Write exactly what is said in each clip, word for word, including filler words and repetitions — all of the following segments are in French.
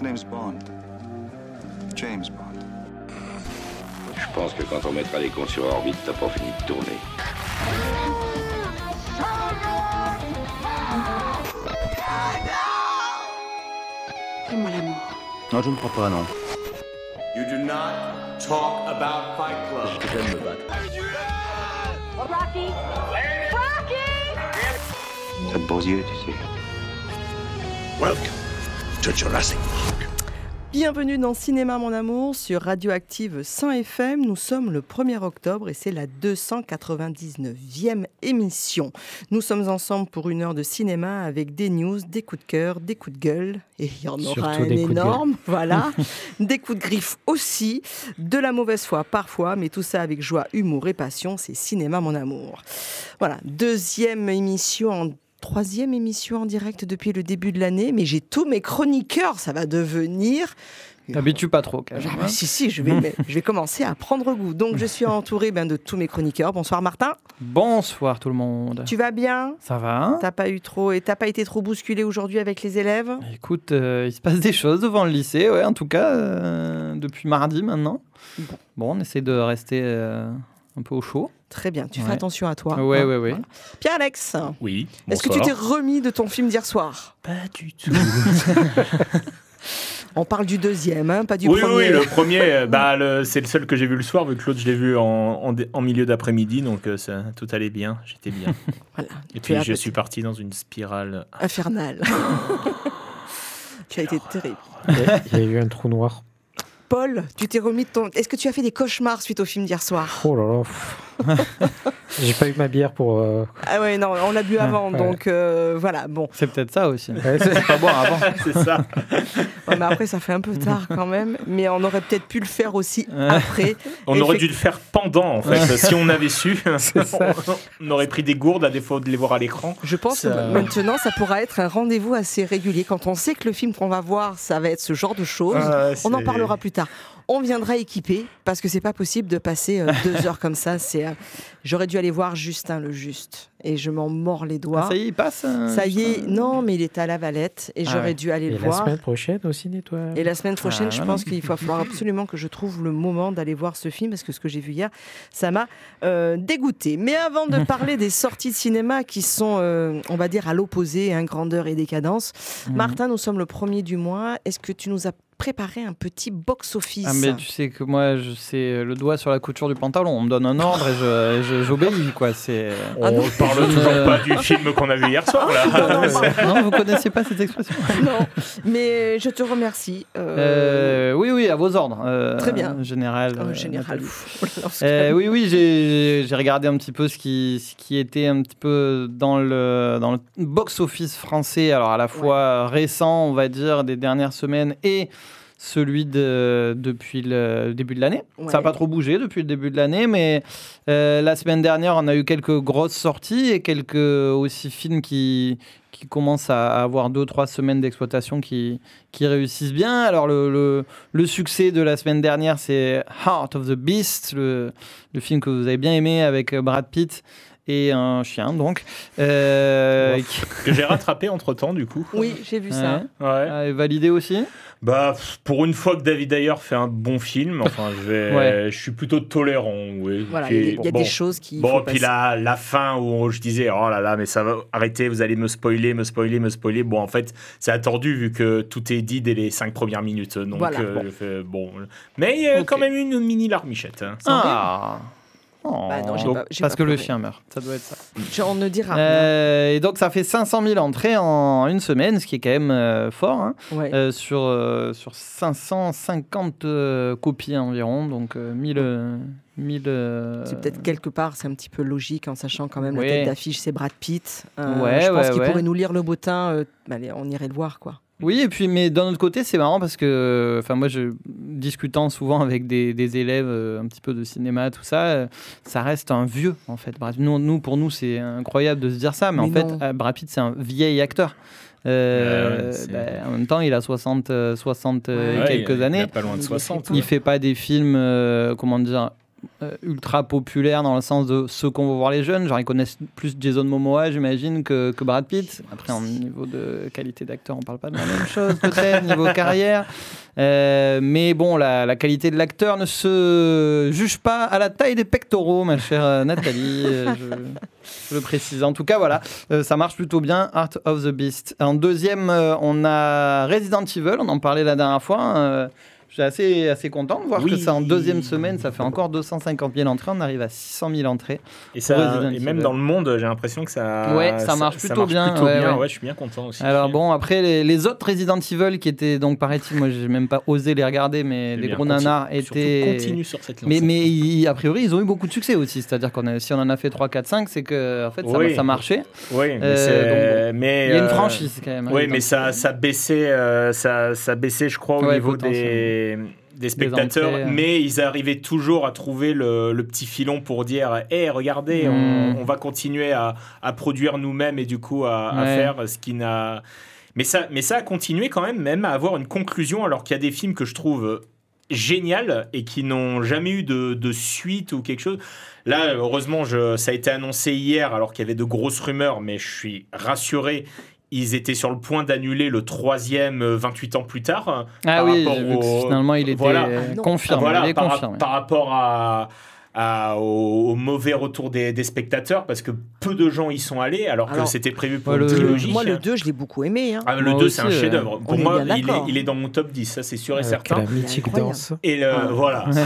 name's Bond. James Bond. Je pense que quand on mettra les cons sur orbite, t'as pas fini de tourner. Fais-moi l'amour. Non, je ne crois pas, non. You do not talk about Fight Club. Je vais me battre. Rocky! Rocky! T'as de beaux yeux, tu sais. Welcome to Jurassic Park. Bienvenue dans Cinéma Mon Amour sur Radioactive cent F M. Nous sommes le premier octobre et c'est la deux cent quatre-vingt-dix-neuvième émission. Nous sommes ensemble pour une heure de cinéma avec des news, des coups de cœur, des coups de gueule. Et il y en aura Surtout un énorme, voilà. Des coups de griffe aussi, de la mauvaise foi parfois, mais tout ça avec joie, humour et passion. C'est Cinéma Mon Amour. Voilà, deuxième émission en Troisième émission en direct depuis le début de l'année, mais j'ai tous mes chroniqueurs, ça va devenir... T'habitues pas trop, quand même. Ah bah, si, si, je vais, mais, je vais commencer à prendre goût. Donc, je suis entourée ben, de tous mes chroniqueurs. Bonsoir Martin. Bonsoir tout le monde. Tu vas bien ? Ça va ? T'as pas eu trop, et t'as pas été trop bousculé aujourd'hui avec les élèves ? Écoute, euh, il se passe des choses devant le lycée, ouais, en tout cas, euh, depuis mardi maintenant. Bon, bon on essaie de rester euh, un peu au chaud. Très bien, tu ouais. fais attention à toi. Ouais, hein, ouais, ouais. voilà. Pierre-Alex. Oui. Est-ce que tu t'es remis de ton film d'hier soir ? Pas du tout. On parle du deuxième, hein, pas du oui, premier. Oui, le premier, bah, le, c'est le seul que j'ai vu le soir, vu que l'autre, je l'ai vu en, en, en milieu d'après-midi, donc euh, ça, tout allait bien, j'étais bien. Voilà. Et puis, je suis parti dans une spirale... infernale. Tu as été terrible. Il y a eu un trou noir. Paul, tu t'es remis de ton... Est-ce que tu as fait des cauchemars suite au film d'hier soir ? Oh là là. J'ai pas eu ma bière pour... Euh... Ah ouais, non, on l'a bu avant, ouais. donc euh, voilà, bon. C'est peut-être ça aussi. Ouais, c'est pas boire avant. C'est ça. Ouais, mais après, ça fait un peu tard quand même, mais on aurait peut-être pu le faire aussi après. On aurait dû le faire pendant, en fait. Si on avait su, ça. on aurait pris des gourdes à défaut de les voir à l'écran. Je pense ça... que maintenant, ça pourra être un rendez-vous assez régulier. Quand on sait que le film qu'on va voir, ça va être ce genre de choses, euh, on en parlera plus tard. On viendra équipé, parce que c'est pas possible de passer euh, deux heures comme ça. C'est, euh, j'aurais dû aller voir Justin le Juste, et je m'en mords les doigts. Ah, ça y est, il passe euh, Ça y est, non, mais il est à La Valette, et ah j'aurais ouais. dû aller et le la voir. La semaine prochaine au ciné, toi ? Et la semaine prochaine, ah, je pense qu'il va falloir absolument que je trouve le moment d'aller voir ce film, parce que ce que j'ai vu hier, ça m'a euh, dégoûté. Mais avant de parler des sorties de cinéma qui sont, euh, on va dire, à l'opposé, hein, grandeur et décadence, mmh. Martin, nous sommes le premier du mois. Est-ce que tu nous as préparer un petit box-office. Ah mais tu sais que moi, je, c'est le doigt sur la couture du pantalon. On me donne un ordre et je, je, j'obéis, quoi. C'est... On ne ah parle toujours euh... pas du film qu'on a vu hier soir, là. non, non, non, vous connaissez pas cette expression. Non, mais je te remercie. Euh... Euh, oui, oui, à vos ordres. Euh, Très bien. Général. Oh, général. Euh, oui, oui, j'ai, j'ai regardé un petit peu ce qui, ce qui était un petit peu dans le, dans le box-office français. Alors, à la fois ouais. récent, on va dire, des dernières semaines et celui de, depuis le début de l'année. Ouais. Ça n'a pas trop bougé depuis le début de l'année, mais euh, la semaine dernière, on a eu quelques grosses sorties et quelques aussi films qui, qui commencent à avoir deux ou trois semaines d'exploitation qui, qui réussissent bien. Alors, le, le, le succès de la semaine dernière, c'est Heart of the Beast, le, le film que vous avez bien aimé avec Brad Pitt et un chien, donc. Euh, qui... Que j'ai rattrapé entre-temps, du coup. Oui, j'ai vu ouais. ça. Ouais. Ah, validé aussi. Bah, pour une fois que David Ayer fait un bon film, enfin, je, vais, ouais. je suis plutôt tolérant. Oui. Voilà, il y a, y a bon, des choses qui. Bon, puis la, la fin où je disais, oh là là, mais ça va, arrêtez, vous allez me spoiler, me spoiler, me spoiler. Bon, en fait, c'est attendu vu que tout est dit dès les cinq premières minutes. Donc, voilà, euh, bon. Je fais, bon. Mais il y a okay. quand même une mini larmichette. Hein. Ah! Oh, bah non, j'ai donc, pas, j'ai parce pas que prouvé. Le chien meurt, ça doit être ça. On ne dira euh, rien. Et donc ça fait cinq cent mille entrées en une semaine, ce qui est quand même euh, fort, hein, ouais. euh, sur, euh, sur cinq cent cinquante euh, copies environ, donc euh, mille... Euh, mille euh... C'est peut-être quelque part, c'est un petit peu logique en sachant quand même ouais. la tête d'affiche, c'est Brad Pitt. Euh, ouais, je pense ouais, qu'il ouais. pourrait nous lire le bottin, euh, allez, on irait le voir, quoi. Oui, et puis, mais d'un autre côté, c'est marrant parce que, enfin, moi, je, discutant souvent avec des, des élèves euh, un petit peu de cinéma, tout ça, euh, ça reste un vieux, en fait. Brad, nous, nous, pour nous, c'est incroyable de se dire ça, mais, mais en non. fait, Brad Pitt, c'est un vieil acteur. Euh, ouais, bah, en même temps, il a soixante, soixante ouais, quelques il a, années. Il a pas loin de soixante. Il ne ouais. fait pas des films, euh, comment dire, euh, ultra populaire dans le sens de ceux qu'on va voir les jeunes. Genre, ils connaissent plus Jason Momoa, j'imagine, que, que Brad Pitt. Après, en niveau de qualité d'acteur, on parle pas de la même chose, peut-être, niveau carrière. Euh, mais bon, la, la qualité de l'acteur ne se juge pas à la taille des pectoraux, ma chère euh, Nathalie. euh, je, je le précise. En tout cas, voilà, euh, ça marche plutôt bien. Art of the Beast. En deuxième, euh, on a Resident Evil. On en parlait la dernière fois. Euh, Je suis assez, assez content de voir Oui. que ça en deuxième semaine, ça fait encore deux cent cinquante mille entrées. On arrive à six cent mille entrées. Et, ça, et même dans le monde, j'ai l'impression que ça, ouais, ça marche ça, plutôt ça marche bien. Plutôt ouais, bien. ouais. Ouais, je suis bien content aussi. Alors bon, après les, les autres Resident Evil qui étaient donc paraît-il, moi j'ai même pas osé les regarder, mais Eh les bien, gros continue, nanars étaient. Continue sur cette mais lancée. mais ils- a priori ils ont eu beaucoup de succès aussi, c'est-à-dire qu'on a, si on en a fait trois, quatre, cinq, c'est que en fait ça, Oui. ça marchait. Oui, mais, Euh, c'est- donc bon. mais, Il y a une euh, franchise quand même. hein, Oui, Resident mais ça, Evil. ça baissait, euh, ça, ça baissait, je crois, au Ouais, niveau des, des spectateurs. entrées, euh. Mais ils arrivaient toujours à trouver le, le petit filon pour dire hé, regardez, Mm. on, on va continuer à, à produire nous-mêmes et du coup à, à Ouais. faire ce qui n'a. Mais ça, mais ça a continué quand même, même à avoir une conclusion, alors qu'il y a des films que je trouve génial et qui n'ont jamais eu de, de suite ou quelque chose. Là, heureusement, je, ça a été annoncé hier alors qu'il y avait de grosses rumeurs, mais je suis rassuré. Ils étaient sur le point d'annuler le troisième euh, vingt-huit ans plus tard. Ah par oui, rapport j'ai vu que au- finalement il était Voilà. euh, non. confirmé. Voilà, il est par, confirmé. par rapport à, à- au, au mauvais retour des, des spectateurs, parce que peu de gens y sont allés, alors, Alors, que c'était prévu pour ouais, une le- trilogie. Moi, le deux, je l'ai beaucoup aimé. Hein. Ah, le Moi deux, aussi, c'est un euh, chef-d'œuvre. on Pour est moi, bien il est, d'accord. il est dans mon top dix, ça c'est sûr et Avec certain. la mythique incroyable. danse. Et le, Ah. voilà. Ouais,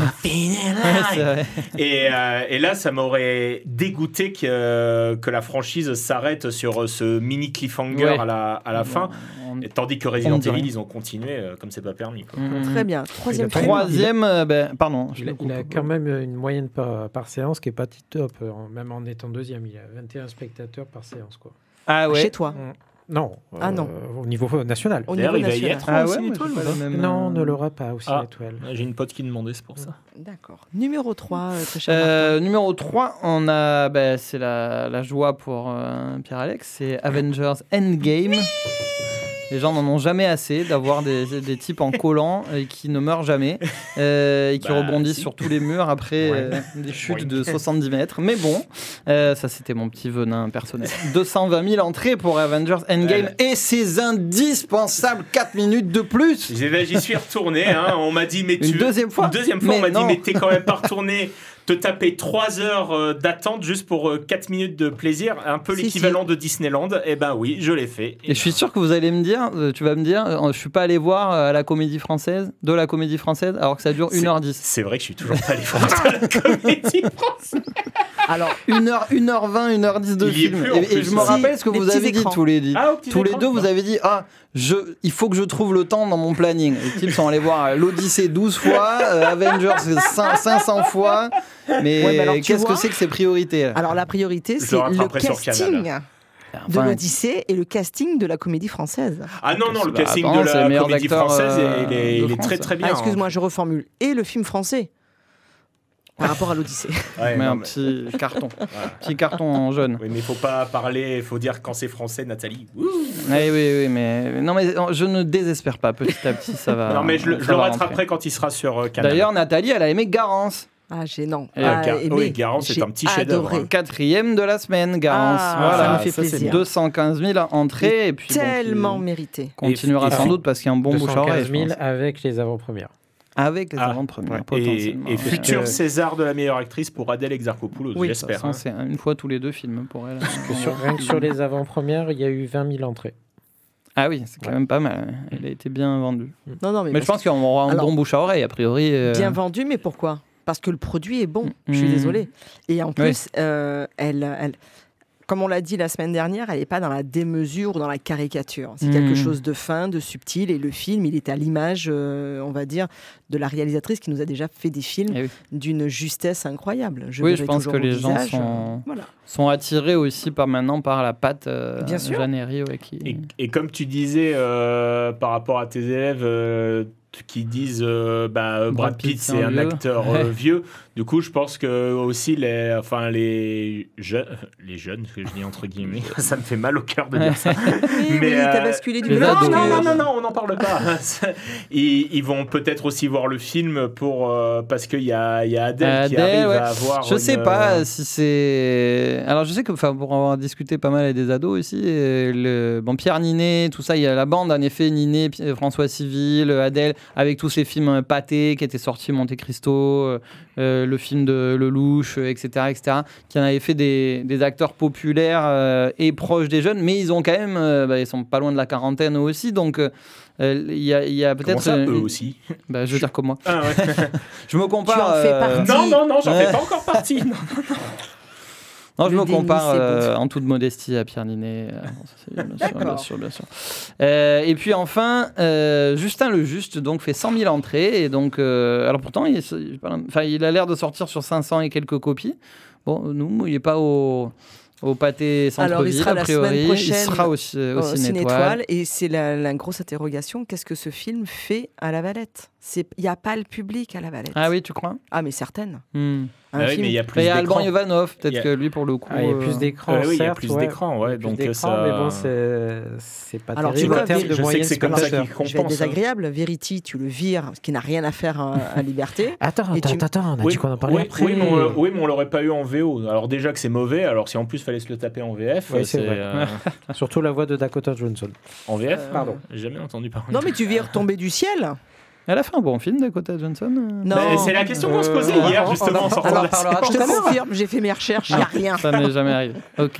c'est vrai. Et, euh, et là, ça m'aurait dégoûté que, que la franchise s'arrête sur ce mini cliffhanger Ouais. à la, à la fin. On- Et tandis que Resident on dirait. Evil, ils ont continué euh, comme c'est pas permis. Quoi. Mhm. Très bien. Troisième Il a film. Troisième, euh, ben, pardon. je Il a, le il a coupe. quand même une moyenne par, par séance qui est pas top, euh, même en étant deuxième. Il a vingt et un spectateurs par séance. Quoi. Ah ouais. Chez toi. Non, Ah non. au niveau national. Au D'ailleurs, niveau il va y national. être Ah aussi ouais, moi, l'étoile j'ai ou pas pas la même, Non, on euh, ne l'aura pas aussi Ah. l'étoile. J'ai une pote qui demandait, c'est pour ça. D'accord. Numéro trois, euh, très cher Euh, Martin. numéro trois, on a, ben, c'est la, la joie pour euh, Pierre-Alex, c'est Avengers Endgame. Les gens n'en ont jamais assez d'avoir des, des types en collant et qui ne meurent jamais euh, et qui Bah, rebondissent si. sur tous les murs après Ouais. euh, des chutes Ouais. de soixante-dix mètres. Mais bon, euh, ça c'était mon petit venin personnel. deux cent vingt mille entrées pour Avengers Endgame et ces indispensables quatre minutes de plus. J'y vais- J'y suis retourné. Hein. On m'a dit, mais tu. Une deuxième fois Une deuxième fois, Mais on m'a dit, non. mais t'es quand même pas retourné te taper trois heures euh, d'attente juste pour euh, quatre minutes de plaisir. Un peu Si, l'équivalent de Disneyland. Eh ben oui, je l'ai fait. Et je suis sûr que vous allez me dire, euh, tu vas me dire, euh, je suis pas allé voir euh, la comédie française, de la comédie française, alors que ça dure une heure dix. C'est vrai que je suis toujours pas allé voir de la comédie française. Alors, une heure, une heure vingt, une heure dix de Il y est film. plus, en Et, et plus, je me ça. rappelle ce que Les vous petits avez dit écrans. tous les deux. Ah, au petit tous les écran, deux, vous bah. avez dit ah, je, il faut que je trouve le temps dans mon planning. Les types sont allés voir l'Odyssée douze fois, euh, Avengers cinq cents fois. Mais Ouais, mais alors, tu qu'est-ce que vois- c'est que ces priorités là alors la priorité, Je c'est le le rattraperai sur casting Canal. de Enfin, l'Odyssée et le casting de la comédie française. Ah non, non, le Bah, casting attends, de c'est les la meilleurs comédie acteurs, française, euh, il est, de il est France. très très bien. Ah, excuse-moi, je reformule. Et le film français par rapport à l'Odyssée. hein. Ouais, mais non, un mais- petit carton, petit carton en jaune. Oui, mais il faut pas parler, il faut dire quand c'est français, Nathalie. Ouh. Oui, oui, oui, mais non, mais je ne désespère pas. Petit à petit, ça va. non, mais je, le- ça je le va rattraperai rentrer. quand il sera sur euh, Canal. D'ailleurs, Nathalie, elle a aimé Garance. Ah, j'ai non. Et pas Gar- aimé. oui, Garance, c'est J'ai un petit chef-d'œuvre, adoré. hein. Quatrième de la semaine, Garance. Ah, voilà, ça me fait ça, c'est plaisir. deux cent quinze mille entrées et puis bon, Tellement qui mérité. continuera Et- et- sans doute parce qu'il y a un bon bouche à oreille, deux cent quinze je mille pense. avec les avant-premières. Avec les Ah, avant-premières ouais. Et, potentiellement. et ouais. futur Euh, César de la meilleure actrice pour Adèle Exarchopoulos, Oui, De toute j'espère. façon, hein. c'est une fois tous les deux films pour elle. Que sur, rien que sur les avant-premières, il y a eu vingt mille entrées. Ah oui, c'est quand même pas mal. Elle a été bien vendue. Non, non, mais, Mais je parce pense qu'on aura un Alors, bon bouche à oreille, a priori. euh, que bien vendu, mais pourquoi Parce que le produit est bon. Je suis Mm. désolée. Et en plus, euh, elle, elle, comme on l'a dit la semaine dernière, elle n'est pas dans la démesure ou dans la caricature. C'est Mm. quelque chose de fin, de subtil. Et le film, il est à l'image, euh, on va dire, de la réalisatrice qui nous a déjà fait des films Eh oui. d'une justesse incroyable. Je Oui, verrai je pense toujours que au les gens visage, sont- euh, voilà. sont attirés aussi par maintenant par la patte euh, Bien sûr. Jeanne Herry, ouais, qui... Et, et comme tu disais euh, par rapport à tes élèves, euh, qui disent euh, bah, Brad, Brad Pitt, Pitt, c'est un vieux. acteur euh, vieux. Du coup, je pense que aussi les, enfin, les, jeunes, les jeunes, que je dis entre guillemets, ça me fait mal au cœur de dire ça. Mais, oui, euh, t'as basculé du les blanc. ados. non, non, non, non, on n'en parle pas. ils, ils vont peut-être aussi voir le film pour, euh, parce qu'il y a, il y a Adèle, qui Adèle, arrive ouais. à avoir. Je une, sais euh, pas si c'est. Alors je sais que, enfin, pour avoir discuté pas mal avec des ados aussi, euh, le bon Pierre Ninet, tout ça, il y a la bande en effet Ninet, P- François Civil, Adèle, avec tous ces films euh, pâtés qui étaient sortis, Monte Cristo, euh, euh, le film de Lelouch, euh, et cetera, et cetera, qui en avaient fait des, des acteurs populaires euh, et proches des jeunes, mais ils ont quand même, euh, bah, ils sont pas loin de la quarantaine eux aussi, donc. euh, Il y, a- il y a Comment peut-être. ça, euh, eux aussi. bah, je veux dire comme moi. Ah, ouais. Je me compare. Tu en fais euh, partie. Non, non, non, j'en Ouais. fais pas encore partie. Non. Non, je Le me déni, compare c'est euh, bon. en toute modestie à Pierre Ninet. euh, c'est- bien, sûr, bien D'accord. sûr, bien sûr. Euh, et puis enfin, euh, Justin Le Juste donc, fait cent mille entrées. Et donc, euh, alors pourtant, il, est- pas- enfin, il a l'air de sortir sur cinq cents et quelques copies. Bon, nous, il n'est pas au, au pâté Alors, il centre-ville, sera a la priori. semaine prochaine il sera aussi au, au Ciné Ciné Étoile. Étoile, et c'est la, la grosse interrogation, qu'est-ce que ce film fait à la Valette? Il n'y a pas le public à la Valette. Ah oui, tu crois Ah, mais certaines. Hmm. Un Ah oui, film- mais il y a plus Il y a Alban d'écran. Ivanov, Il peut-être y a- que lui, pour le coup. Ah, il y a euh, plus d'écran, Euh, oui, il y a certes, plus ouais. d'écran, ouais, Il y a plus donc, d'écran, ça- mais bon, c'est c'est pas Alors, tu terrible vois, en termes je de sais que moyens c'est comme ça spectateurs. qu'ils Je vais être compense, hein. désagréable. Verity, tu le vires, ce qui n'a rien à faire à, à Liberté. Attends, Et attends, tu- attends, on a Oui, dit qu'on en parlait oui, après. oui, mais on, oui, mais on l'aurait pas eu en V O. Alors déjà que c'est mauvais, alors si en plus fallait se le taper en V F, Oui, c'est vrai. euh, Surtout la voix de Dakota Johnson. en V F, Pardon. J'ai jamais entendu parler. Non, mais tu vires tomber du ciel. Elle a fait un bon film, Dakota Johnson. euh. Non. Mais c'est la question qu'on se posait Euh, hier on- on justement. en en sortant Alors, de la parlera séance. Je te tout à l'heure. confirme, j'ai fait mes recherches, il n'y a rien. Ça m'est jamais arrivé. Ok.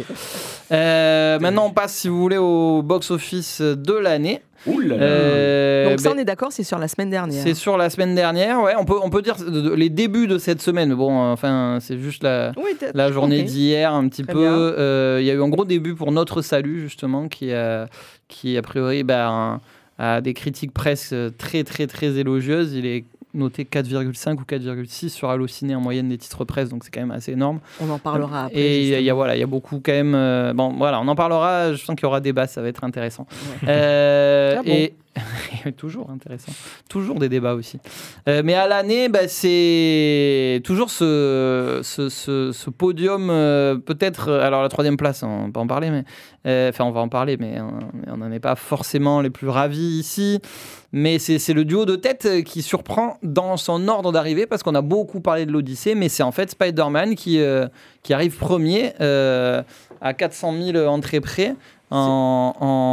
Euh, maintenant, on passe, si vous voulez, au box-office de l'année. Ouh là là. Euh, Donc ça, ben, on est d'accord, c'est sur la semaine dernière. c'est sur la semaine dernière. Ouais, on peut, on peut dire de- de- les débuts de cette semaine. Mais bon, euh, enfin, c'est juste la, Oui, t'as- la journée ok. d'hier, un petit Très peu. bien. Euh, Il y a eu un gros début pour Notre Salut, justement, qui, a, qui a priori, ben, a des critiques presque très, très, très élogieuses. Il est noté quatre virgule cinq ou quatre virgule six sur Allociné en moyenne des titres presse, donc c'est quand même assez énorme. On en parlera après. Et il y, a- il y a justement. voilà, il y a beaucoup quand même. euh, bon, voilà, on en parlera. Je sens qu'il y aura débat, ça va être intéressant. Euh, Ah bon et toujours intéressant, toujours des débats aussi. Euh, mais à l'année, bah, c'est toujours ce, ce, ce, ce podium, euh, peut-être. Alors la troisième place, on peut en parler, mais euh, enfin on va en parler, mais on n'en est pas forcément les plus ravis ici. Mais c'est c'est le duo de tête qui surprend dans son ordre d'arrivée, parce qu'on a beaucoup parlé de l'Odyssée, mais c'est en fait Spider-Man qui, euh, qui arrive premier euh, à quatre cent mille entrées près en,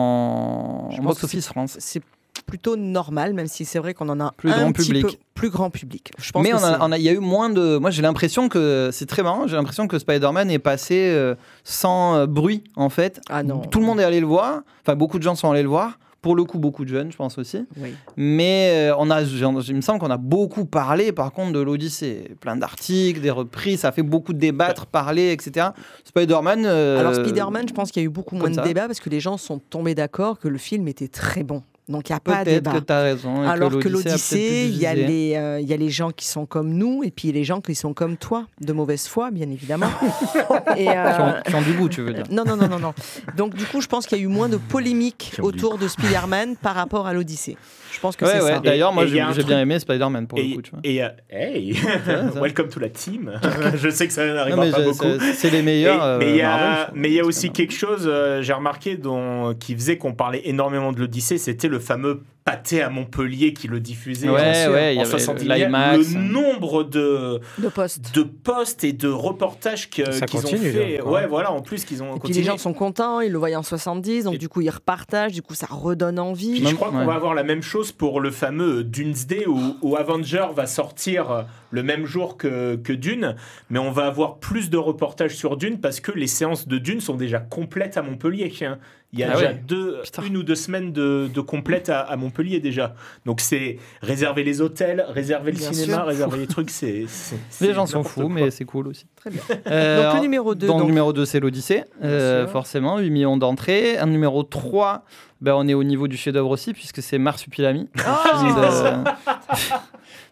en, Je en pense box-office France. C'est plutôt normal, même si c'est vrai qu'on en a Plus un grand petit public. peu plus grand public. Je pense Mais que on a- c'est- on a- il y a eu moins de. Moi, j'ai l'impression que c'est très marrant. J'ai l'impression que Spider-Man est passé euh, sans euh, bruit, en fait. Ah non. Tout le monde est allé le voir. Enfin, beaucoup de gens sont allés le voir. Pour le coup, beaucoup de jeunes, je pense aussi. Oui. Mais euh, on a, j'ai- il me semble qu'on a beaucoup parlé, par contre, de l'Odyssée. Plein d'articles, des reprises, ça a fait beaucoup de débattre, parler, et cetera. Spider-Man. euh, Alors Spider-Man, je pense qu'il y a eu beaucoup moins comme de ça. débats parce que les gens sont tombés d'accord que le film était très bon. Donc il n'y a pas de Peut-être débat. que tu as raison. et Alors que l'Odyssée a peut-être l'Odyssée, plus il y, a divisé. les, euh, il y a les gens qui sont comme nous et puis les gens qui sont comme toi, de mauvaise foi, bien évidemment. et, euh, Qui ont, qui ont du goût, tu veux dire. Non, non, non, non, non. Donc du coup, je pense qu'il y a eu moins de polémiques Qui ont du autour de Spider-Man par rapport à l'Odyssée. Je pense que Ouais, c'est ouais. ça. D'ailleurs, moi, Et il y j'ai a un j'ai truc- bien aimé Spider-Man pour Et, le coup. Tu vois. et, euh, hey, ça. welcome to la team. Je sais que ça Non, n'arrivera mais pas je- beaucoup. c'est- c'est les meilleurs. Et- euh, mais il y a, Marvel, mais il y a c'est aussi pas quelque chose, euh, j'ai remarqué, dont, qui faisait qu'on parlait énormément de l'Odyssée, c'était le fameux pâté à Montpellier qui le diffusait Ouais, en, ouais, il y en avait soixante-dix. l'IMAX. Le nombre de, De poste. de postes et de reportages que- Ça qu'ils ont continue, fait. là, Ouais, ouais. voilà, en plus qu'ils ont Et puis continué. les gens sont contents, ils le voient en soixante-dix, donc Et- du coup ils repartagent, du coup ça redonne envie. Puis je Même- crois qu'on ouais. va avoir la même chose pour le fameux Doomsday où, où Avenger va sortir le même jour que, que Dune, mais on va avoir plus de reportages sur Dune parce que les séances de Dune sont déjà complètes à Montpellier. Hein. Il y a Ah déjà ouais. deux, Putain. une ou deux semaines de, de complètes à, à Montpellier déjà. Donc c'est réserver les hôtels, réserver le Bien cinéma, sûr. réserver les trucs, c'est... c'est- c'est Les gens sont n'importe fous, quoi. mais c'est cool aussi. Très bien. Euh, Donc le numéro deux, donc, donc- numéro deux, c'est l'Odyssée, euh, sûr. forcément, huit millions d'entrées. Un numéro trois, ben, on est au niveau du chef-d'œuvre aussi, puisque c'est Marsupilami. Ah, film de,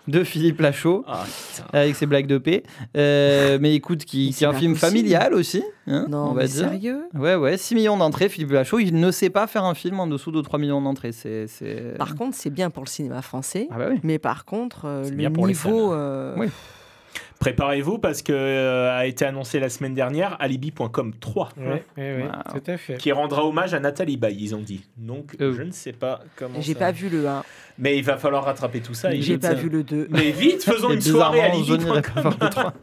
de Philippe Lachaud, Ah, avec ses blagues de paix. Euh, mais écoute, qui, Mais qui c'est est un pas film possible. familial aussi, hein, Non, on va mais dire. sérieux. Ouais, ouais, six millions d'entrées, Philippe Lachaud, il ne sait pas faire un film en dessous de trois millions d'entrées. C'est, c'est... Par contre, c'est bien pour le cinéma français. Ah bah oui. Mais par contre, euh, C'est le bien pour les niveau. fans. euh, Oui. Préparez-vous parce que euh, a été annoncé la semaine dernière Alibi point com trois Ouais, ouais, ouais, Wow. tout à fait. qui rendra hommage à Nathalie Baye, ils ont dit. Donc Euh. je ne sais pas comment J'ai ça- pas vu le un, Mais il va falloir rattraper tout ça. et j'ai vite, pas ça. vu le deux. Mais vite, faisons Et une soirée bizarrement, Alibi Johnny point n'a com. pas voir le trois.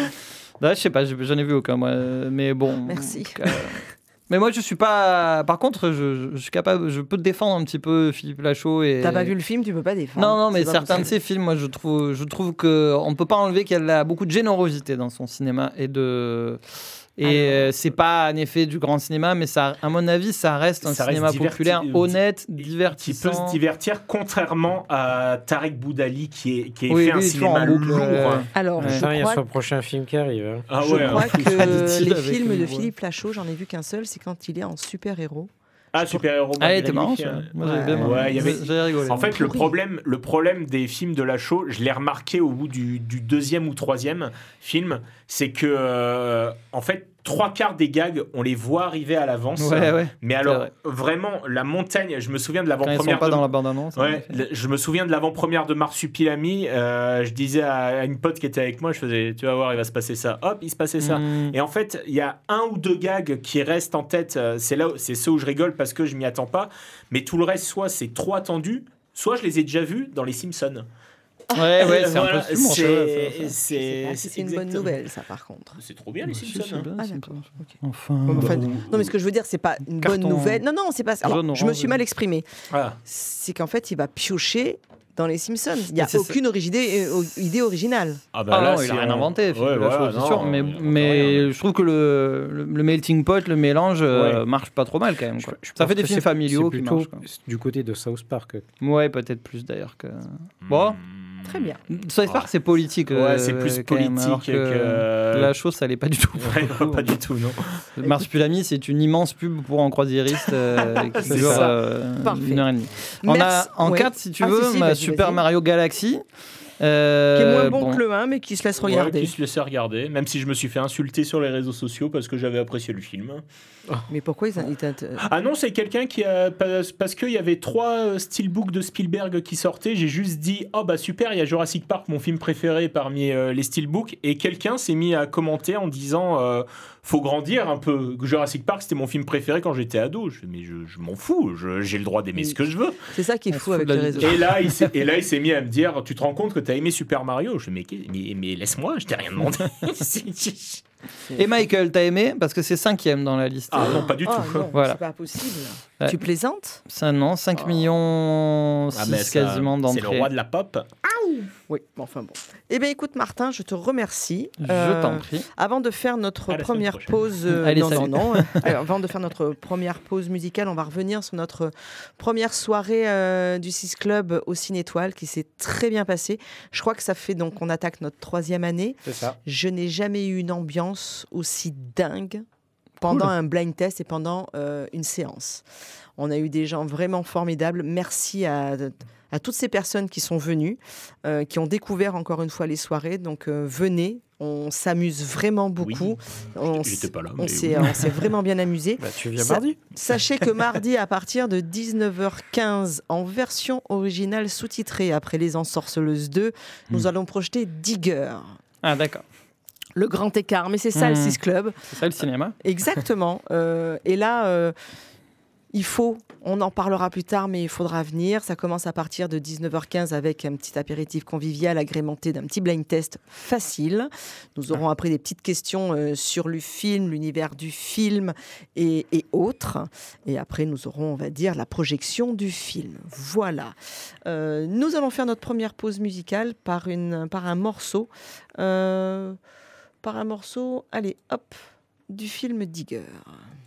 Là, je sais pas, je- j'en ai vu aucun, moi. Mais bon. Merci. en tout cas, euh, Mais moi, je suis pas. Par contre, je, je suis capable. Je peux te défendre un petit peu, Philippe Lachaud. Et... T'as pas vu le film, tu peux pas défendre. Non, non, mais C'est pas certains de possible. ses films, moi, je trouve, je trouve que on peut pas enlever qu'elle a beaucoup de générosité dans son cinéma et de. Et Alors, euh, c'est pas un effet du grand cinéma, mais ça, à mon avis, ça reste un Ça reste cinéma diverti- populaire, euh, honnête, Qui peut divertissant. se divertir, contrairement à Tarek Boudali qui, est, qui a Oui, fait un lui, il est toujours cinéma en boucle, lourd. euh, Alors, Ouais. je Putain, il y a crois, son prochain film qui arrive. hein. Ah je ouais, crois hein. que Dit-il les avec films une de voix. Philippe Lachaud, j'en ai vu qu'un seul, c'est quand il est en super-héros. Ah, super-héros. Ah, il magnifique, était marrant, hein. ça. Moi, j'avais bien Ouais, il y avait- J'ai rigolé. En fait, le Pourri. problème, le problème des films de Lachaud, je l'ai remarqué au bout du, du deuxième ou troisième film, c'est que, euh, en fait, trois quarts des gags, on les voit arriver à l'avance. Ouais, ouais. Mais c'est alors, vrai. vraiment, la montagne, je me souviens de Quand ils sont l'avant-première. pas de- dans la bande-annonce. en Ouais, effet. le- je me souviens de l'avant-première de Marsupilami. euh, je disais à, à une pote qui était avec moi, je faisais, tu vas voir, il va se passer ça. Hop, il se passait ça. Mm. Et en fait, il y a un ou deux gags qui restent en tête. euh, C'est là, où- c'est ceux où je rigole parce que je m'y attends pas. Mais tout le reste, soit c'est trop attendu, soit je les ai déjà vus dans les Simpsons. Ouais, ouais, c'est Voilà, un peu souvent, c'est- ça, ça, ça. Je sais c'est pas si c'est une bonne exactement- nouvelle, ça, par contre. C'est trop bien les Si, si, Simpsons. c'est hein. bien, Ah, c'est d'accord. bien. ok. Enfin. En fait, bon. non, mais ce que je veux dire, c'est pas une bonne Carton nouvelle. Non, non, c'est pas. Alors, jaune, je me orange. suis mal exprimé. Ah. C'est qu'en fait, il va piocher dans les Simpsons. Il n'y a Mais c'est aucune origidée- euh, idée originale. Ah Ah non, il c'est a rien un- inventé, Philippe Ouais, Lachaud, voilà, c'est non, sûr. Mais, il invente mais rien. je trouve que le, le, le melting pot, le mélange, euh, Ouais. marche pas trop mal quand même. Quoi. Je Ça pense fait des que films c'est- familiaux c'est qui plutôt marchent. quoi. du côté de South Park. Ouais, peut-être plus d'ailleurs que. Bon, Très bien. South Park, c'est politique. Ouais, euh, c'est plus quand même, alors politique que- La chose, ça l'est pas du tout. Ouais, pas du tout, non. Marsupilami, c'est une immense pub pour un croisiériste euh, qui C'est dure ça. euh, Parfait. une heure et demie. On a Merci. en Ouais. quatre, si tu Ah, veux, si, si, ma vas-y, Super vas-y. Mario Galaxy. Euh, Qui est moins bon, bon. que le un, mais qui se laisse Ouais, regarder. qui se laissait regarder, même si je me suis fait insulter sur les réseaux sociaux parce que j'avais apprécié le film. Mais pourquoi ils ils t'int- Ah non, c'est quelqu'un qui a. Parce, parce qu'il y avait trois euh, steelbooks de Spielberg qui sortaient, j'ai juste dit oh bah super, il y a Jurassic Park, mon film préféré parmi euh, les steelbooks, et quelqu'un s'est mis à commenter en disant euh, faut grandir un peu. Jurassic Park, c'était mon film préféré quand j'étais ado. Je fais, mais je, je m'en fous, je- j'ai le droit d'aimer ce que je veux. C'est ça qui est On se fou fout avec de la les vie. réseaux. Et là, il s'est, et là, il s'est mis à me dire tu te rends compte que t'as aimé Super Mario? Je fais mais, mais, mais laisse-moi, je t'ai rien demandé. Et Michael, t'as aimé? Parce que c'est cinquième dans la liste. Ah non, pas du Oh tout. non, Voilà. c'est pas possible. Ouais. Tu plaisantes? Ça, non, cinq millions Ah, six mais ça, quasiment c'est d'entrée. le roi de la pop. Oui, bon, enfin bon. Eh bien, écoute, Martin, je te remercie. Je Euh, t'en prie. Avant de faire notre À la première semaine prochaine. pause, euh, Allez, non, salut. non, non. Alors, avant de faire notre première pause musicale, on va revenir sur notre première soirée euh, du Six Club au Ciné Étoile qui s'est très bien passée. Je crois que ça fait donc on attaque notre troisième année. C'est ça. Je n'ai jamais eu une ambiance aussi dingue pendant un blind test et pendant euh, une séance. On a eu des gens vraiment formidables. Merci à, à toutes ces personnes qui sont venues, euh, qui ont découvert encore une fois les soirées. Donc euh, venez, on s'amuse vraiment beaucoup. On J'étais s- pas là. On mais s'est oui. on s'est vraiment bien amusé. Bah, tu viens Ça- mardi. Sachez que mardi, à partir de dix-neuf heures quinze, en version originale sous-titrée, après Les Ensorceleuses deux, nous Hmm. allons projeter Digger. Ah, d'accord. Le grand écart, mais c'est ça le Hmm. Six Club. C'est ça le cinéma. Exactement. Euh, et là, euh, il faut, on en parlera plus tard, mais il faudra venir. Ça commence à partir de dix-neuf heures quinze avec un petit apéritif convivial agrémenté d'un petit blind test facile. Nous aurons après des petites questions euh, sur le film, l'univers du film et, et autres. Et après, nous aurons, on va dire, la projection du film. Voilà. Euh, nous allons faire notre première pause musicale par, une, par un morceau. Euh, par un morceau, allez, hop, du film Digger.